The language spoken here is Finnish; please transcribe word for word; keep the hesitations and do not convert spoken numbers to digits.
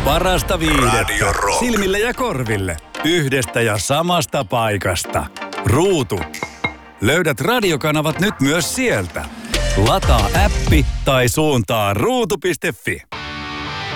Parasta viihdettä. Radio Rock. Silmille ja korville. Yhdestä ja samasta paikasta. Ruutu. Löydät radiokanavat nyt myös sieltä. Lataa appi tai suuntaa ruutu piste fi.